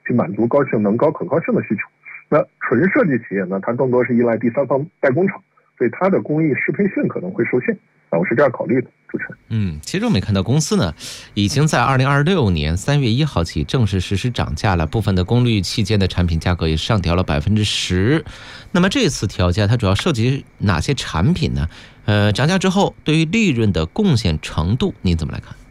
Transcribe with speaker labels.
Speaker 1: 去满足高性能、高可靠性的需求。那纯设计企业呢，它更多是依赖第三方代工厂，所以它的工艺适配性可能会受限。我是这样考虑的，主持人。
Speaker 2: 其实我们看到公司呢，已经在2026年3月1号起正式实施涨价了，部分的功率器件的产品价格也上调了10%。那么这次调价它主要涉及哪些产品呢？涨价之后对于利润的贡献程度，您怎么来看？